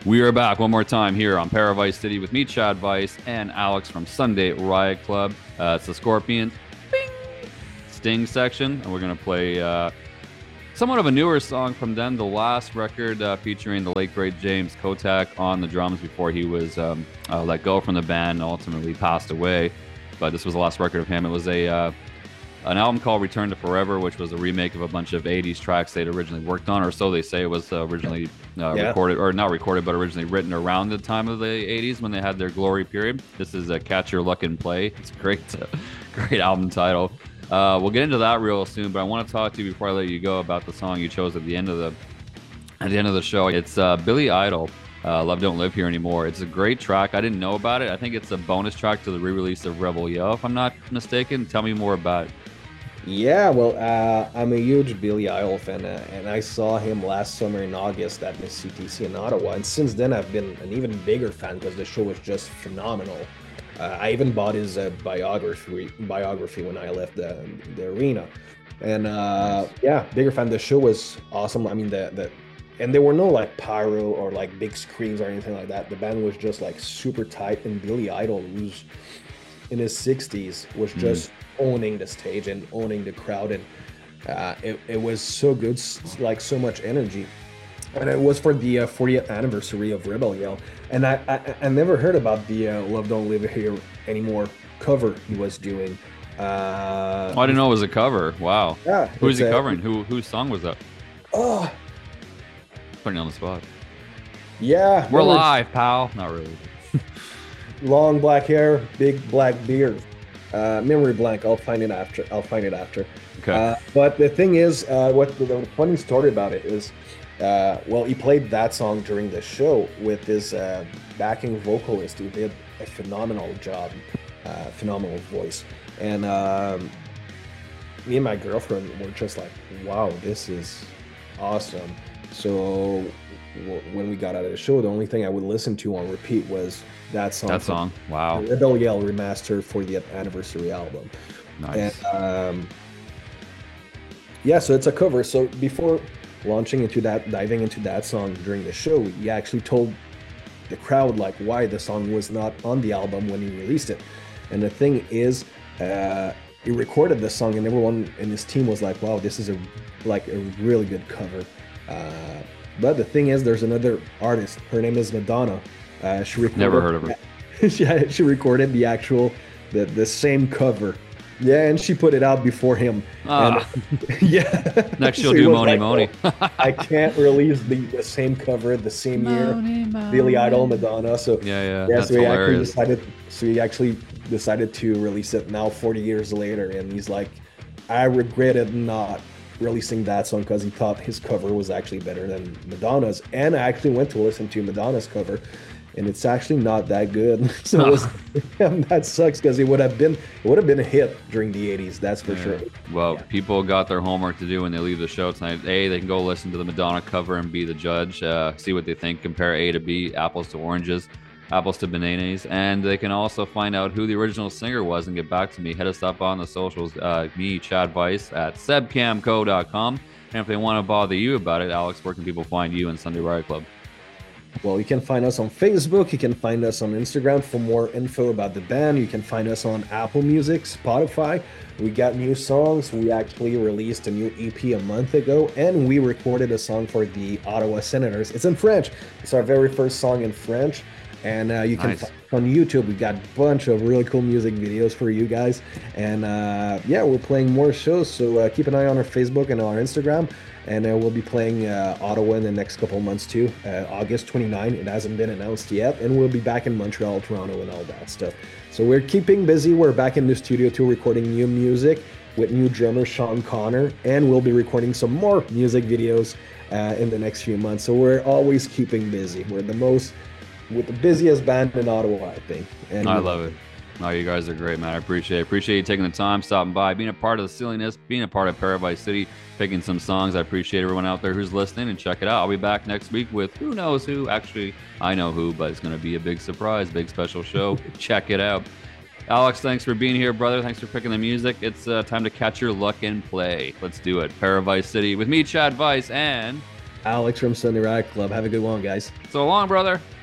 We are back one more time here on Paradise City with me, Chad Weiss, and Alex from Sunday Riot Club. It's the Scorpions Bing! Sting section, and we're going to play somewhat of a newer song from them, the last record featuring the late, great James Kotak on the drums before he was let go from the band and ultimately passed away. But this was the last record of him. It was an album called Return to Forever, which was a remake of a bunch of 80s tracks they'd originally worked on, or so they say. It was originally recorded, or not recorded, but originally written around the time of the 80s when they had their glory period. This is Catch Your Luck and Play. It's a great album title. We'll get into that real soon, but I want to talk to you before I let you go about the song you chose at the end of the show. It's Billy Idol, Love Don't Live Here Anymore. It's a great track. I didn't know about it. I think it's a bonus track to the re-release of Rebel Yell, if I'm not mistaken. Tell me more about it. Yeah, well, I'm a huge Billy Idol fan, and I saw him last summer in August at the CTC in Ottawa. And since then, I've been an even bigger fan because the show was just phenomenal. I even bought his biography when I left the arena, and yeah, bigger fan. The show was awesome. I mean, and there were no like pyro or like big screens or anything like that. The band was just like super tight, and Billy Idol, who's in his 60s, was just owning the stage and owning the crowd, and it was so good, like so much energy. And it was for the 40th anniversary of Rebel Yell, and I never heard about the Love Don't Live Here Anymore cover he was doing. I didn't know it was a cover. Wow. Yeah, who is he covering? Whose song was that? Oh, putting you on the spot. Yeah, we're live, pal. Not really. Long black hair, big black beard. Memory blank. I'll find it after. Okay. But the thing is, what the funny story about it is, well, he played that song during the show with his backing vocalist, who did a phenomenal job, phenomenal voice. And me and my girlfriend were just like, "Wow, this is awesome." So when we got out of the show, the only thing I would listen to on repeat was that song. Wow. The Rebel Yell remastered for the anniversary album. Nice. And yeah, so it's a cover. So before diving into that song during the show, he actually told the crowd like why the song was not on the album when he released it. And the thing is, he recorded the song, and everyone in his team was like, "Wow, this is a really good cover." But the thing is, there's another artist. Her name is Madonna. She recorded, never heard of her. She recorded the same cover. Yeah, and she put it out before him. And, yeah. Next she'll do Moni Moni. I can't release the same cover the same year. Billy Idol, Madonna. So yeah, that's so hilarious. He actually decided to release it now 40 years later, and he's like, I regretted not releasing that song because he thought his cover was actually better than Madonna's. And I actually went to listen to Madonna's cover, and it's actually not that good. So that sucks, because it would have been a hit during the 80s, that's for sure. Well, people got their homework to do when they leave the show tonight. A, they can go listen to the Madonna cover and be the judge, see what they think, compare A to B, apples to oranges, apples to bananas, and they can also find out who the original singer was and get back to me. Hit us up on the socials, me, Chad Weiss, at sebcamco.com. And if they want to bother you about it, Alex, where can people find you in Sunday Riot Club? Well, you can find us on Facebook. You can find us on Instagram for more info about the band. You can find us on Apple Music, Spotify. We got new songs. We actually released a new EP a month ago, and we recorded a song for the Ottawa Senators. It's in French. It's our very first song in French. And you can find on YouTube. We've got a bunch of really cool music videos for you guys. And yeah, we're playing more shows. So keep an eye on our Facebook and our Instagram. And we'll be playing Ottawa in the next couple months too. August 29. It hasn't been announced yet. And we'll be back in Montreal, Toronto, and all that stuff. So we're keeping busy. We're back in the studio too, recording new music with new drummer Sean Connor. And we'll be recording some more music videos in the next few months. So we're always keeping busy. We're with the busiest band in Ottawa, I think. And I love it. Oh, you guys are great, man. I appreciate you taking the time, stopping by, being a part of the silliness, being a part of Paradise City, picking some songs. I appreciate everyone out there who's listening, and check it out. I'll be back next week with who knows who. Actually, I know who, but it's going to be a big surprise, big special show. Check it out. Alex, thanks for being here, brother. Thanks for picking the music. It's time to catch your luck and play. Let's do it. Paradise City with me, Chad Weiss, and Alex from Sunday Riot Club. Have a good one, guys. So long, brother.